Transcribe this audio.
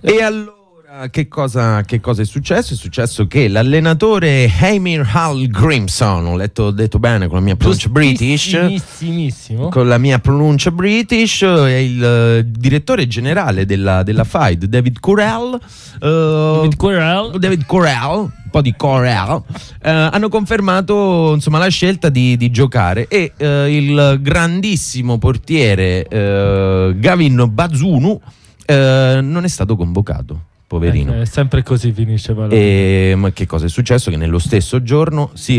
E allora che cosa è successo? È successo che l'allenatore Heimir Hallgrímsson, ho detto bene con la mia pronuncia british, con la mia pronuncia british, è il direttore generale della FIDE, David Corral, un po' di Corral, hanno confermato insomma la scelta di giocare, e il grandissimo portiere Gavin Bazunu non è stato convocato, poverino. Sempre così finisce. Ma che cosa è successo? Che nello stesso giorno si